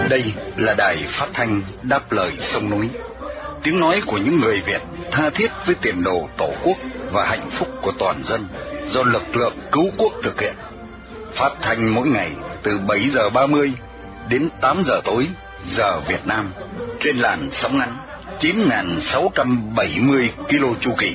Đây là đài phát thanh Đáp Lời Sông Núi, tiếng nói của những người Việt tha thiết với tiền đồ Tổ quốc và hạnh phúc của toàn dân, do lực lượng cứu quốc thực hiện. Phát thanh mỗi ngày từ 7 giờ 30 đến 8 giờ tối giờ Việt Nam trên làn sóng ngắn 9.670 km chu kỳ.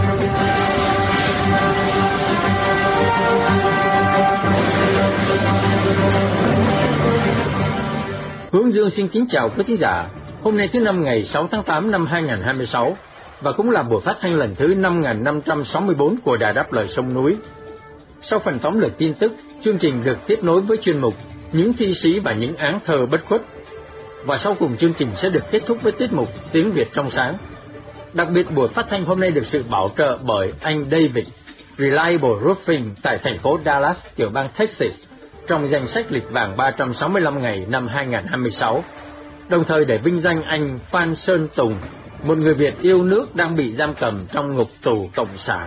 Hướng Dương xin kính chào quý thính giả. Hôm nay thứ Năm ngày 6 tháng 8 năm 2026 và cũng là buổi phát thanh lần thứ 5564 của Đài Đáp Lời Sông Núi. Sau phần tóm lược tin tức, chương trình được tiếp nối với chuyên mục Những thi sĩ và những áng thơ bất khuất. Và sau cùng chương trình sẽ được kết thúc với tiết mục Tiếng Việt trong sáng. Đặc biệt buổi phát thanh hôm nay được sự bảo trợ bởi anh David, Reliable Roofing tại thành phố Dallas, tiểu bang Texas, trong danh sách lịch vàng 365 ngày năm 2026, đồng thời để vinh danh anh Phan Sơn Tùng, một người Việt yêu nước đang bị giam cầm trong ngục tù cộng sản.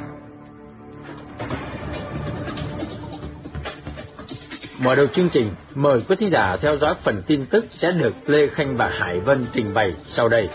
Mở đầu chương trình, mời quý thính giả theo dõi phần tin tức sẽ được Lê Khanh và Hải Vân trình bày sau đây.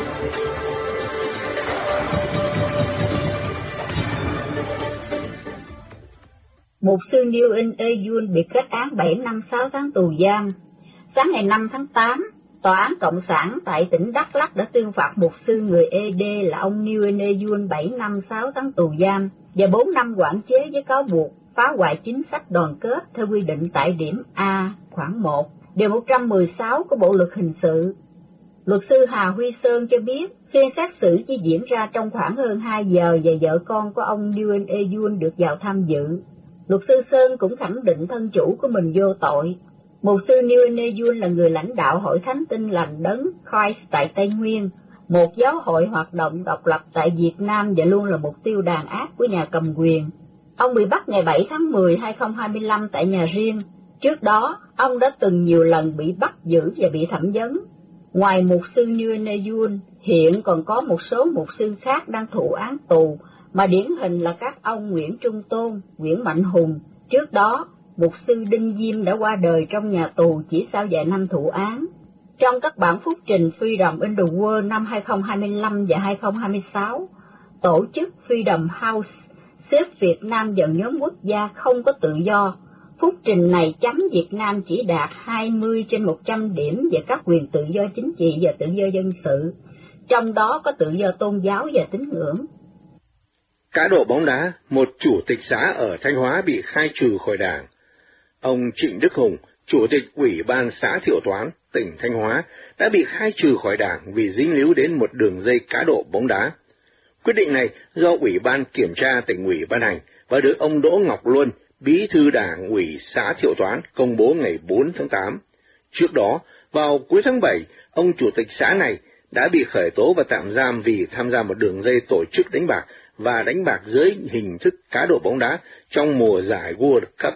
Mục sư Nguyen Eun bị kết án 7 năm 6 tháng tù giam. Sáng ngày 5 tháng 8, Tòa án Cộng sản tại tỉnh Đắk Lắk đã tuyên phạt mục sư người ED là ông Nguyen Eun 7 năm 6 tháng tù giam và 4 năm quản chế với cáo buộc phá hoại chính sách đoàn kết theo quy định tại điểm A, khoản 1, điều 116 của Bộ Luật Hình sự. Luật sư Hà Huy Sơn cho biết, phiên xét xử chỉ diễn ra trong khoảng hơn 2 giờ và vợ con của ông Nguyen Eun được vào tham dự. Luật sư Sơn cũng khẳng định thân chủ của mình vô tội. Mục sư Nguyen Eun là người lãnh đạo Hội Thánh Tin Lành Đấng Christ tại Tây Nguyên, một giáo hội hoạt động độc lập tại Việt Nam và luôn là mục tiêu đàn áp của nhà cầm quyền. Ông bị bắt ngày 7 tháng 10, 2025 tại nhà riêng. Trước đó, ông đã từng nhiều lần bị bắt giữ và bị thẩm vấn. Ngoài mục sư Nguyen Eun, hiện còn có một số mục sư khác đang thụ án tù, mà điển hình là các ông Nguyễn Trung Tôn, Nguyễn Mạnh Hùng. Trước đó, mục sư Đinh Diêm đã qua đời trong nhà tù chỉ sau vài năm thụ án. Trong các bản phúc trình Freedom in the World năm 2025 và 2026, tổ chức Freedom House xếp Việt Nam vào nhóm quốc gia không có tự do. Phúc trình này chấm Việt Nam chỉ đạt 20 trên 100 điểm về các quyền tự do chính trị và tự do dân sự, trong đó có tự do tôn giáo và tín ngưỡng. Cá độ bóng đá, một chủ tịch xã ở Thanh Hóa bị khai trừ khỏi đảng. Ông Trịnh Đức Hùng, chủ tịch Ủy ban xã Thiệu Toán, tỉnh Thanh Hóa, đã bị khai trừ khỏi đảng vì dính líu đến một đường dây cá độ bóng đá. Quyết định này do Ủy ban Kiểm tra tỉnh ủy ban hành và được ông Đỗ Ngọc Luân, bí thư đảng ủy xã Thiệu Toán, công bố ngày 4 tháng 8. Trước đó, vào cuối tháng 7, ông chủ tịch xã này đã bị khởi tố và tạm giam vì tham gia một đường dây tổ chức đánh bạc và đánh bạc dưới hình thức cá độ bóng đá trong mùa giải World Cup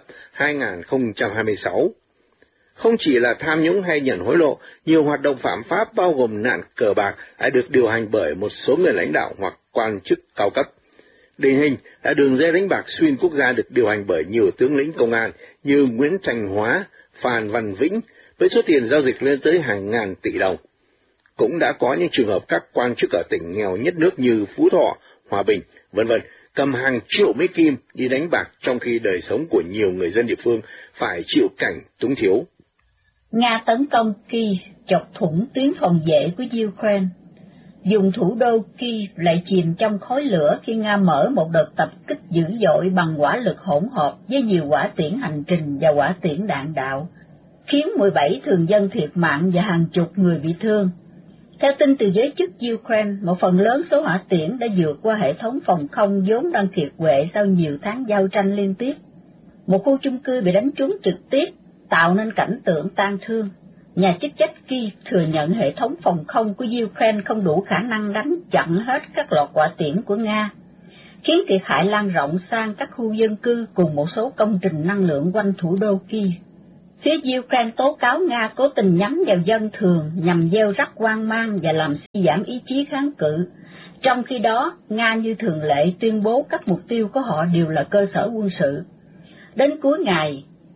2026. Không chỉ là tham nhũng hay nhận hối lộ, nhiều hoạt động phạm pháp bao gồm nạn cờ bạc đã được điều hành bởi một số người lãnh đạo hoặc quan chức cao cấp. Điển hình là đường dây đánh bạc xuyên quốc gia được điều hành bởi nhiều tướng lĩnh công an như Nguyễn Thành Hóa, Phan Văn Vĩnh, với số tiền giao dịch lên tới hàng ngàn tỷ đồng. Cũng đã có những trường hợp các quan chức ở tỉnh nghèo nhất nước như Phú Thọ, Hòa Bình, v.v. cầm hàng triệu Mỹ Kim đi đánh bạc trong khi đời sống của nhiều người dân địa phương phải chịu cảnh túng thiếu. Nga tấn công Kyiv, chọc thủng tuyến phòng vệ của Ukraine. Dùng thủ đô Kyiv lại chìm trong khói lửa khi Nga mở một đợt tập kích dữ dội bằng hỏa lực hỗn hợp với nhiều hỏa tiễn hành trình và hỏa tiễn đạn đạo, khiến 17 thường dân thiệt mạng và hàng chục người bị thương. Theo tin từ giới chức Ukraine, một phần lớn số hỏa tiễn đã vượt qua hệ thống phòng không vốn đang kiệt quệ sau nhiều tháng giao tranh liên tiếp. Một khu chung cư bị đánh trúng trực tiếp, tạo nên cảnh tượng tang thương. Nhà chức trách Kyiv thừa nhận hệ thống phòng không của Ukraine không đủ khả năng đánh chặn hết các loạt hỏa tiễn của Nga, khiến thiệt hại lan rộng sang các khu dân cư cùng một số công trình năng lượng quanh thủ đô Kyiv. Phía Ukraine tố cáo Nga cố tình nhắm vào dân thường nhằm gieo rắc hoang mang và làm suy giảm ý chí kháng cự. Trong khi đó, Nga như thường lệ tuyên bố các mục tiêu của họ đều là cơ sở quân sự. Đến cuối ngày,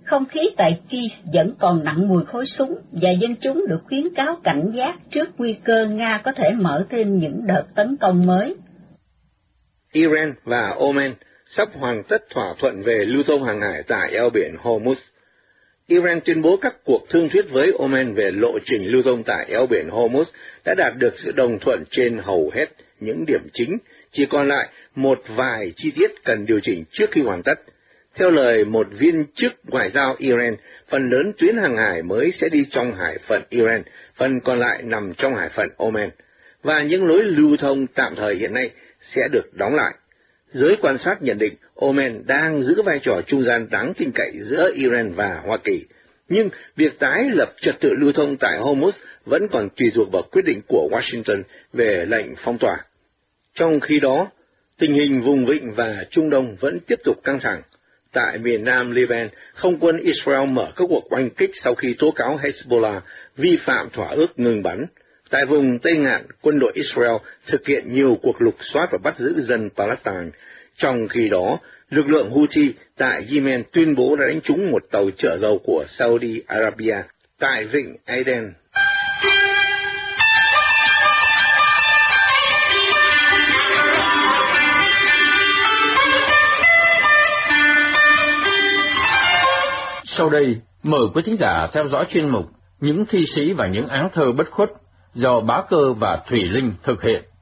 Không khí tại Kiev vẫn còn nặng mùi khói súng và dân chúng được khuyến cáo cảnh giác trước nguy cơ Nga có thể mở thêm những đợt tấn công mới. Iran và Oman sắp hoàn tất thỏa thuận về lưu thông hàng hải tại eo biển Hormuz. Iran tuyên bố các cuộc thương thuyết với Oman về lộ trình lưu thông tại eo biển Hormuz đã đạt được sự đồng thuận trên hầu hết những điểm chính, chỉ còn lại một vài chi tiết cần điều chỉnh trước khi hoàn tất. Theo lời một viên chức ngoại giao Iran, phần lớn tuyến hàng hải mới sẽ đi trong hải phận Iran, phần còn lại nằm trong hải phận Oman, và những lối lưu thông tạm thời hiện nay sẽ được đóng lại. Giới quan sát nhận định Oman đang giữ vai trò trung gian đáng tin cậy giữa Iran và Hoa Kỳ, nhưng việc tái lập trật tự lưu thông tại Hormuz vẫn còn tùy thuộc vào quyết định của Washington về lệnh phong tỏa. Trong khi đó, tình hình vùng vịnh và Trung Đông vẫn tiếp tục căng thẳng. Tại miền nam Liban, không quân Israel mở các cuộc oanh kích sau khi tố cáo Hezbollah vi phạm thỏa ước ngừng bắn. Tại vùng Tây Ngạn, quân đội Israel thực hiện nhiều cuộc lục soát và bắt giữ dân Palestine. Trong khi đó, lực lượng Houthi tại Yemen tuyên bố đã đánh trúng một tàu chở dầu của Saudi Arabia tại vịnh Aden. Sau đây, mời quý thính giả theo dõi chuyên mục Những thi sĩ và những áng thơ bất khuất do Bá Cơ và Thủy Linh thực hiện.